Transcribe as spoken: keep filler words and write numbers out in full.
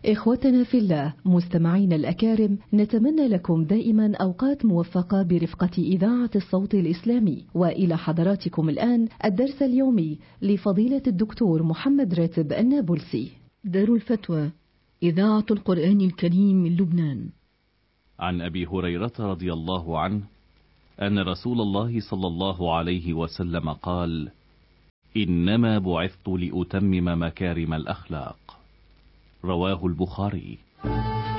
إخوتنا في الله مستمعين الأكارم، نتمنى لكم دائما أوقات موفقة برفقة إذاعة الصوت الإسلامي. وإلى حضراتكم الآن الدرس اليومي لفضيلة الدكتور محمد راتب النابلسي. دار الفتوى إذاعة القرآن الكريم من لبنان. عن أبي هريرة رضي الله عنه أن رسول الله صلى الله عليه وسلم قال: إنما بعثت لأتمم مكارم الأخلاق. رواه البخاري.